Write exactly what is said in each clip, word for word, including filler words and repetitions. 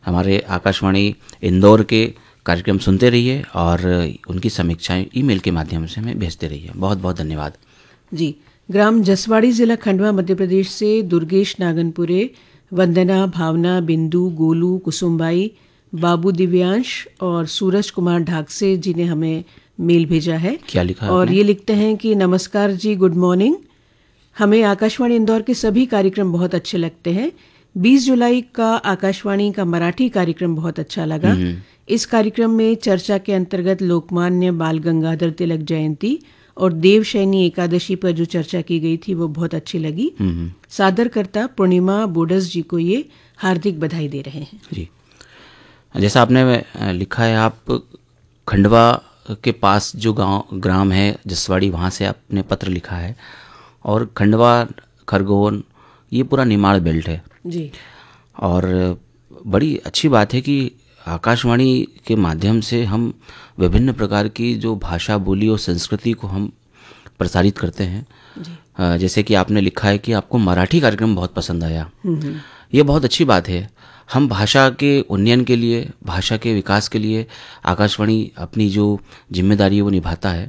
हमारे आकाशवाणी इंदौर के कार्यक्रम सुनते रहिए और उनकी समीक्षाएं ईमेल के माध्यम से हमें भेजते रहिए। बहुत बहुत धन्यवाद जी। ग्राम जसवाड़ी, जिला खंडवा, मध्य प्रदेश से दुर्गेश नागनपुरे, वंदना, भावना, बिंदु, गोलू, कुसुमबाई, बाबू दिव्यांश और सूरज कुमार ढाकसे जी ने हमें मेल भेजा है। क्या लिखा है और आपने? ये लिखते हैं कि नमस्कार जी, गुड मॉर्निंग। हमें आकाशवाणी इंदौर के सभी कार्यक्रम बहुत अच्छे लगते हैं। बीस जुलाई का आकाशवाणी का मराठी कार्यक्रम बहुत अच्छा लगा। इस कार्यक्रम में चर्चा के अंतर्गत लोकमान्य बाल गंगाधर तिलक जयंती और देवशयनी एकादशी पर जो चर्चा की गई थी वो बहुत अच्छी लगी। सादरकर्ता पूर्णिमा बोडस जी को ये हार्दिक बधाई दे रहे हैं। जी, जैसा आपने लिखा है, आप खंडवा के पास जो गांव ग्राम है जसवाड़ी, वहाँ से आपने पत्र लिखा है। और खंडवा, खरगोन, ये पूरा निमाड़ बेल्ट है जी। और बड़ी अच्छी बात है कि आकाशवाणी के माध्यम से हम विभिन्न प्रकार की जो भाषा, बोली और संस्कृति को हम प्रसारित करते हैं जी। जैसे कि आपने लिखा है कि आपको मराठी कार्यक्रम बहुत पसंद आया। ये बहुत अच्छी बात है। हम भाषा के उन्नयन के लिए, भाषा के विकास के लिए आकाशवाणी अपनी जो जिम्मेदारी है वो निभाता है।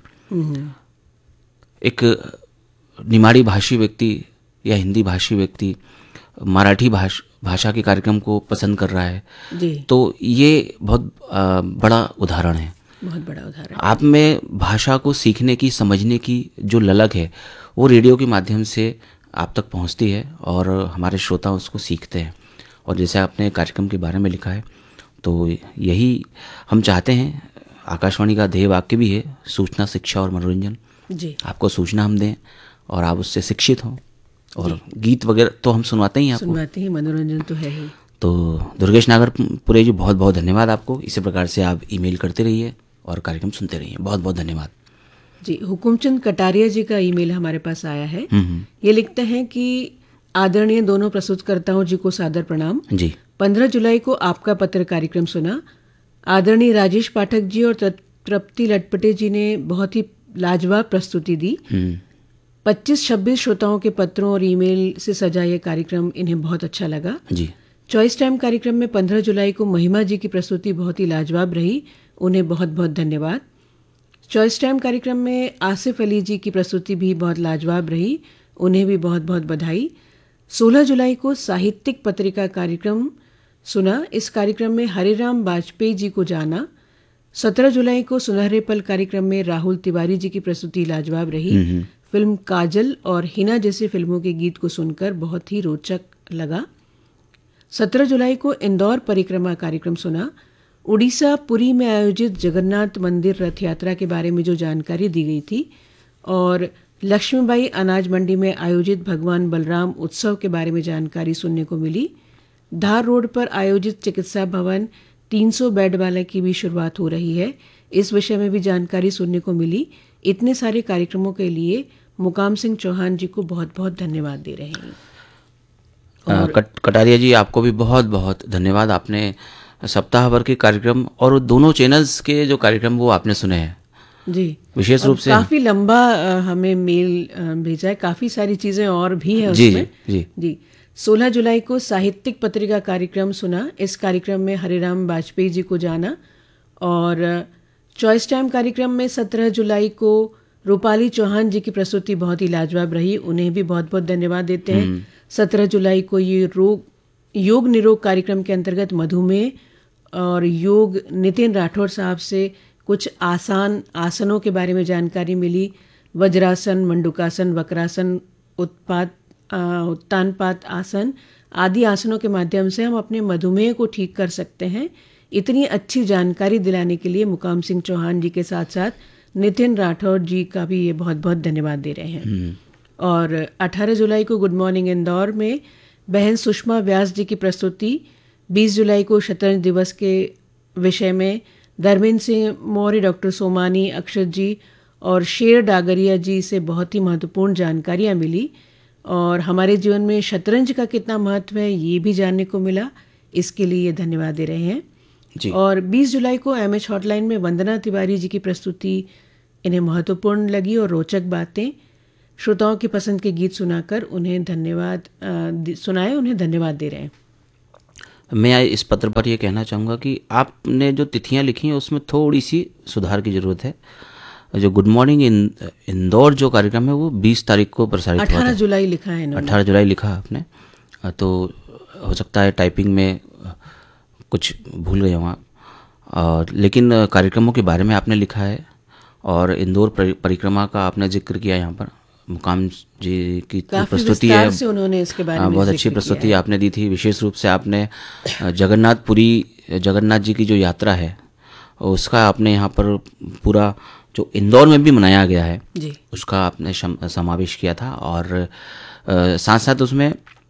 एक निमाड़ी भाषी व्यक्ति या हिंदी भाषी व्यक्ति मराठी भाष भाषा के कार्यक्रम को पसंद कर रहा है जी। तो ये बहुत आ, बड़ा उदाहरण है, बहुत बड़ा उदाहरण। आप में भाषा को सीखने की, समझने की जो ललक है वो रेडियो के माध्यम से आप तक पहुंचती है और हमारे श्रोता उसको सीखते हैं। और जैसे आपने कार्यक्रम के बारे में लिखा है तो यही हम चाहते हैं। आकाशवाणी का ध्येय वाक्य भी है, सूचना, शिक्षा और मनोरंजन जी। आपको सूचना हम दें और आप उससे शिक्षित हों। और गीत वगैरह तो हम सुनवाते ही हैं आपको, सुनवाते ही, मनोरंजन तो है ही। तो दुर्गेश नागरपुरे जी, बहुत बहुत धन्यवाद आपको। इसी प्रकार से आप ईमेल करते रहिए और कार्यक्रम सुनते रहिए। बहुत बहुत धन्यवाद जी। हुकुमचंद कटारिया जी का ईमेल हमारे पास आया है। ये लिखते हैं कि आदरणीय दोनों प्रस्तुतकर्ताओं जी को सादर प्रणाम जी। पंद्रह जुलाई को आपका पत्र कार्यक्रम सुना। आदरणीय राजेश पाठक जी और तृप्ति लटपटे जी ने बहुत ही लाजवाब प्रस्तुति दी। पच्चीस छब्बीस श्रोताओं के पत्रों और ईमेल से सजा ये कार्यक्रम इन्हें बहुत अच्छा लगा जी। चॉइस टाइम कार्यक्रम में पंद्रह जुलाई को महिमा जी की प्रस्तुति बहुत ही लाजवाब रही, उन्हें बहुत बहुत धन्यवाद। चॉइस टाइम कार्यक्रम में आसिफ अली जी की प्रस्तुति भी बहुत लाजवाब रही, उन्हें भी बहुत बहुत बधाई। सोलह जुलाई को साहित्यिक पत्रिका कार्यक्रम सुना। इस कार्यक्रम में हरिराम वाजपेयी जी को जाना। सत्रह जुलाई को सुनहरे पल कार्यक्रम में राहुल तिवारी जी की प्रस्तुति लाजवाब रही। फिल्म काजल और हिना जैसी फिल्मों के गीत को सुनकर बहुत ही रोचक लगा। सत्रह जुलाई को इंदौर परिक्रमा कार्यक्रम सुना। उड़ीसा पुरी में आयोजित जगन्नाथ मंदिर रथ यात्रा के बारे में जो जानकारी दी गई थी और लक्ष्मीबाई अनाज मंडी में आयोजित भगवान बलराम उत्सव के बारे में जानकारी सुनने को मिली। धार रोड पर आयोजित चिकित्सा भवन तीन सौ बेड वाला की भी शुरुआत हो रही है, इस विषय में भी जानकारी सुनने को मिली। इतने सारे कार्यक्रमों के लिए मुकाम सिंह चौहान जी को बहुत बहुत धन्यवाद दे रहे हैं। और कट, कटारिया जी, आपको भी बहुत बहुत धन्यवाद। आपने सप्ताह भर के कार्यक्रम और दोनों चैनल्स के जो कार्यक्रम वो आपने सुने हैं जी, विशेष रूप से। काफी लंबा हमें मेल भेजा है, काफी सारी चीजें और भी है जी, उसमें। जी जी। सोलह जुलाई को साहित्यिक पत्रिका कार्यक्रम सुना। इस कार्यक्रम में हरिराम वाजपेयी जी को जाना। और चॉइस टाइम कार्यक्रम में सत्रह जुलाई को रूपाली चौहान जी की प्रस्तुति बहुत ही लाजवाब रही, उन्हें भी बहुत बहुत धन्यवाद देते हैं। सत्रह जुलाई को ये रोग योग निरोग कार्यक्रम के अंतर्गत मधुमेह और योग नितिन राठौर साहब से कुछ आसान आसनों के बारे में जानकारी मिली। वज्रासन, मंडूकासन, वक्रासन, उत्पात उत्तानपात आसन आदि आसनों के माध्यम से हम अपने मधुमेह को ठीक कर सकते हैं। इतनी अच्छी जानकारी दिलाने के लिए मुकाम सिंह चौहान जी के साथ साथ नितिन राठौर जी का भी ये बहुत बहुत धन्यवाद दे रहे हैं। और अठारह जुलाई को गुड मॉर्निंग इंदौर में बहन सुषमा व्यास जी की प्रस्तुति। बीस जुलाई को शतरंज दिवस के विषय में धर्मेंद्र सिंह मौर्य, डॉक्टर सोमानी, अक्षत जी और शेर डागरिया जी से बहुत ही महत्वपूर्ण जानकारियाँ मिली और हमारे जीवन में शतरंज का कितना महत्व है ये भी जानने को मिला। इसके लिए धन्यवाद दे रहे हैं जी। और बीस जुलाई को एम एच हॉटलाइन में वंदना तिवारी जी की प्रस्तुति इन्हें महत्वपूर्ण लगी और रोचक बातें। श्रोताओं की पसंद के गीत सुनाकर उन्हें धन्यवाद सुनाए, उन्हें धन्यवाद दे रहे हैं। मैं इस पत्र पर यह कहना चाहूँगा कि आपने जो तिथियां लिखी हैं उसमें थोड़ी सी सुधार की ज़रूरत है। जो गुड मॉर्निंग इन इंदौर जो कार्यक्रम है वो बीस तारीख को प्रसारित हुआ था। अठारह जुलाई लिखा है इन्होंने। अठारह जुलाई लिखा आपने, तो हो सकता है टाइपिंग में कुछ भूल गए हों आप, और लेकिन कार्यक्रमों के बारे में आपने लिखा है और इंदौर परिक्रमा का आपने जिक्र किया यहाँ पर। मुकाम जी की प्रस्तुति है, से उन्होंने इसके बारे में बहुत अच्छी प्रस्तुति आपने दी थी। विशेष रूप से आपने जगन्नाथपुरी जगन्नाथ जी की जो यात्रा है उसका आपने यहाँ पर पूरा जो इंदौर में भी मनाया गया है जी, उसका आपने समावेश किया था, और साथ साथ उसमें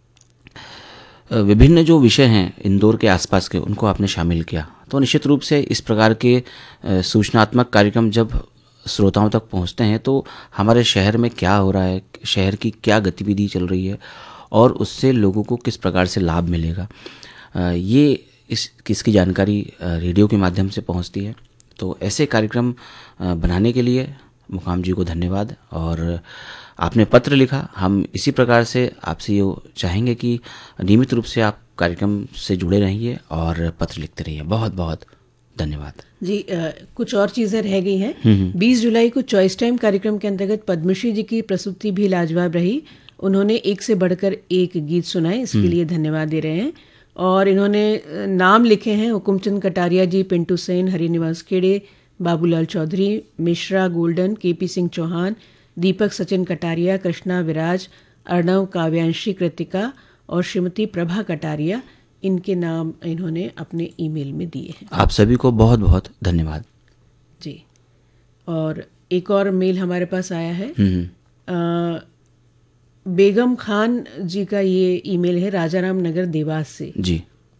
विभिन्न जो विषय हैं इंदौर के आसपास के उनको आपने शामिल किया। तो निश्चित रूप से इस प्रकार के सूचनात्मक कार्यक्रम जब श्रोताओं तक पहुंचते हैं तो हमारे शहर में क्या हो रहा है, शहर की क्या गतिविधि चल रही है और उससे लोगों को किस प्रकार से लाभ मिलेगा, ये इस किसकी जानकारी रेडियो के माध्यम से पहुंचती है। तो ऐसे कार्यक्रम बनाने के लिए मुकाम जी को धन्यवाद। और आपने पत्र लिखा, हम इसी प्रकार से आपसे ये चाहेंगे कि नियमित रूप से आप कार्यक्रम से जुड़े रहिए और पत्र लिखते रहिए। बहुत बहुत धन्यवाद जी। आ, कुछ और चीज़ें रह गई हैं। बीस जुलाई को चॉइस टाइम कार्यक्रम के अंतर्गत पद्मश्री जी की प्रस्तुति भी लाजवाब रही। उन्होंने एक से बढ़कर एक गीत सुनाए, इसके लिए धन्यवाद दे रहे हैं। और इन्होंने नाम लिखे हैं हुकुमचंद कटारिया जी, पिंटू सेन, हरिनिवास खेड़े, बाबूलाल चौधरी, मिश्रा गोल्डन, केपी सिंह चौहान, दीपक सचिन कटारिया, कृष्णा विराज, अर्णव, काव्यांशी कृतिका और श्रीमती प्रभा कटारिया। इनके नाम इन्होंने अपने ईमेल में दिए हैं। आप सभी को बहुत बहुत धन्यवाद जी। और एक और मेल हमारे पास आया है, आ, बेगम खान जी का ये ईमेल है राजाराम नगर देवास से जी।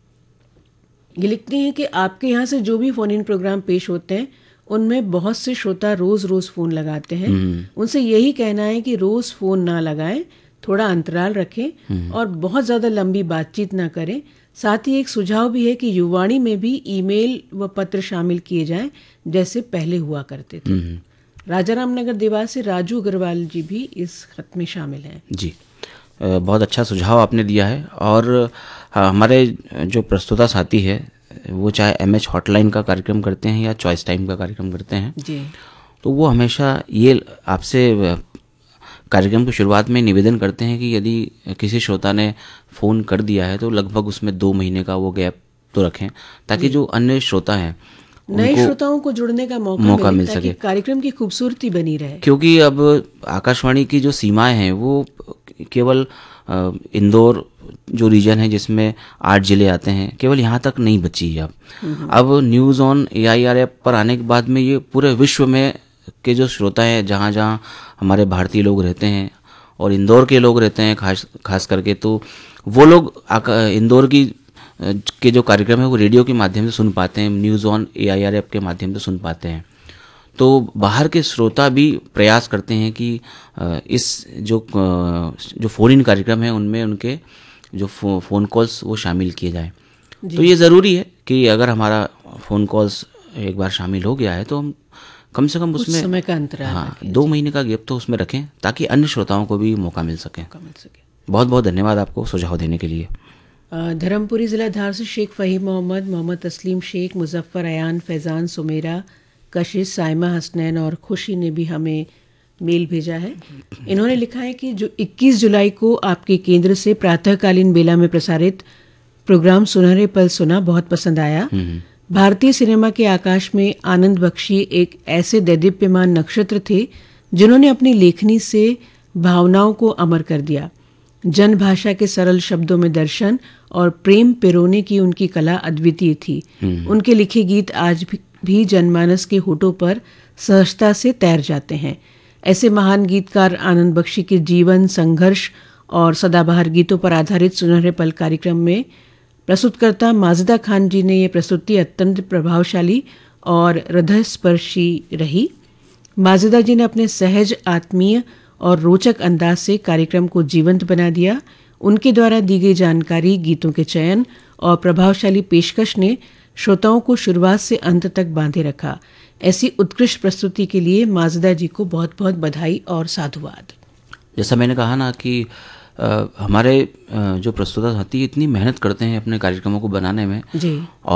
ये लिखती हैं कि आपके यहाँ से जो भी फोन इन प्रोग्राम पेश होते हैं उनमें बहुत से श्रोता रोज रोज फोन लगाते हैं। उनसे यही कहना है कि रोज फोन ना लगाएं, थोड़ा अंतराल रखें और बहुत ज़्यादा लंबी बातचीत ना करें। साथ ही एक सुझाव भी है कि युवाणी में भी ईमेल व पत्र शामिल किए जाएं जैसे पहले हुआ करते थे। राजाराम नगर देवास से राजू अग्रवाल जी भी इस खत में शामिल हैं। जी, बहुत अच्छा सुझाव आपने दिया है। और हमारे जो प्रस्तुता साथी है वो चाहे एम एच हॉटलाइन का कार्यक्रम करते हैं या चॉइस टाइम का कार्यक्रम करते हैं जी, तो वो हमेशा ये आपसे कार्यक्रम की शुरुआत में निवेदन करते हैं कि यदि किसी श्रोता ने फ़ोन कर दिया है तो लगभग उसमें दो महीने का वो गैप तो रखें ताकि जो अन्य श्रोता हैं नए श्रोताओं को जुड़ने का मौका, मौका मिल, मिल सके, कार्यक्रम की खूबसूरती बनी रहे। क्योंकि अब आकाशवाणी की जो सीमाएं हैं वो केवल इंदौर जो रीजन है जिसमें आठ जिले आते हैं केवल यहाँ तक नहीं बची है। अब अब news on A I R app पर आने के बाद में ये पूरे विश्व में के जो श्रोता हैं जहाँ जहाँ हमारे भारतीय लोग रहते हैं और इंदौर के लोग रहते हैं खास खास करके, तो वो लोग इंदौर की के जो कार्यक्रम है वो रेडियो के माध्यम से सुन पाते हैं, news on A I R app के माध्यम से सुन पाते हैं। तो बाहर के श्रोता भी प्रयास करते हैं कि इस जो जो फ़ोन इन कार्यक्रम है उनमें उनके जो फो, फ़ोन कॉल्स वो शामिल किए जाएं। तो ये ज़रूरी है कि अगर हमारा फ़ोन कॉल्स एक बार शामिल हो गया है तो हम कम से कम उसमें समय का अंतराल, हाँ, दो महीने का गैप तो उसमें रखें ताकि अन्य श्रोताओं को भी मौका मिल सके मिल सके बहुत बहुत धन्यवाद आपको सुझाव देने के लिए। धर्मपुरी ज़िला धार से शेख फ़हीम मोहम्मद, मोहम्मद तस्लीम शेख, मुजफ्फर अयान, फैज़ान, सुमेरा, कशिश, साइमा हसनैन और खुशी ने भी हमें मेल भेजा है। इन्होंने लिखा है कि जो इक्कीस जुलाई को आपके केंद्र से प्रातःकालीन बेला में प्रसारित प्रोग्राम सुनहरे पल सुना, बहुत पसंद आया। भारतीय सिनेमा के आकाश में आनंद बख्शी एक ऐसे दैदीप्यमान नक्षत्र थे जिन्होंने अपनी लेखनी से भावनाओं को अमर कर दिया। जन भाषा के सरल शब्दों में दर्शन और प्रेम पिरोने की उनकी कला अद्वितीय थी। उनके लिखे गीत आज भी, भी जनमानस के होठों पर सहजता से तैर जाते हैं। ऐसे महान गीतकार आनंद बख्शी के जीवन, संघर्ष और सदाबहार गीतों पर आधारित सुनहरे पल कार्यक्रम में प्रस्तुतकर्ता माजिदा खान जी ने ये प्रस्तुति अत्यंत प्रभावशाली और हृदयस्पर्शी रही। माजिदा जी ने अपने सहज, आत्मीय और रोचक अंदाज से कार्यक्रम को जीवंत बना दिया। उनके द्वारा दी गई जानकारी, गीतों के चयन और प्रभावशाली पेशकश ने श्रोताओं को शुरुआत से अंत तक बांधे रखा। ऐसी उत्कृष्ट प्रस्तुति के लिए माजिदा जी को बहुत बहुत बधाई और साधुवाद। जैसा मैंने कहा ना कि हमारे अ, जो प्रस्तुता साथी इतनी मेहनत करते हैं अपने कार्यक्रमों को बनाने में जी।